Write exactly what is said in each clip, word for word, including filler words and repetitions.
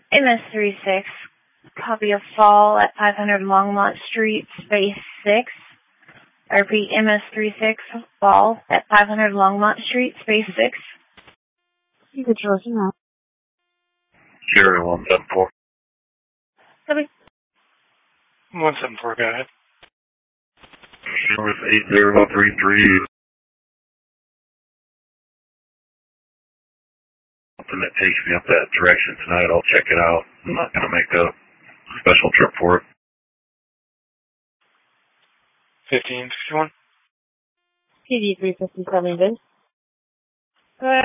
M S three six, copy of fall at five hundred Longmont Street, space six. I repeat, M S three six, fall at five hundred Longmont Street, space six. You could charge him out. zero one seven four. Copy. one seven four, go ahead. Service eight zero three three. Something that takes me up that direction tonight. I'll check it out. I'm not going to make a special trip for it. fifteen fifty-one. P D three fifty-seven, Vince. Go ahead.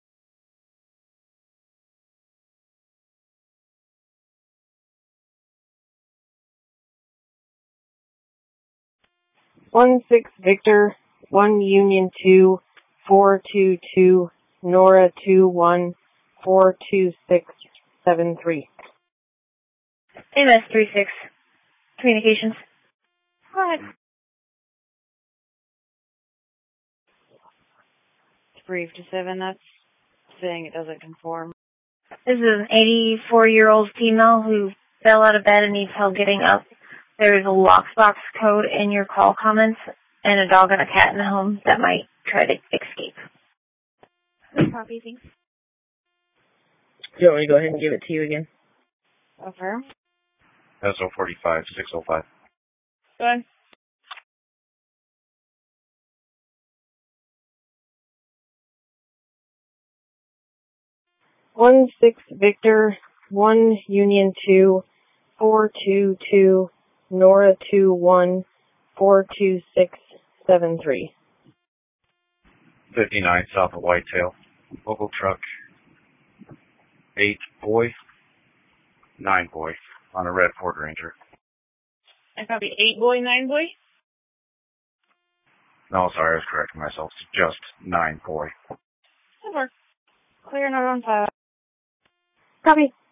One six Victor, one Union two, four two two, Nora two one, four two six seven three. M S three six, communications. Go ahead. three fifty-seven, that's saying it doesn't conform. This is an eighty-four-year-old female who fell out of bed and needs help getting up. There is a lockbox code in your call comments and a dog and a cat in the home that might try to escape. Copy, thanks. Do you want me to go ahead and give it to you again? Affirm. S O forty-five, six oh five. Go ahead. One six Victor, one Union two, four two two, Nora two one, four two six seven three. fifty-nine south of Whitetail. Local truck. eight boy, nine boy on a red Ford Ranger. I copy eight boy, nine boy. No, sorry, I was correcting myself. It's just nine boy. That works. Clear, not on file. Copy.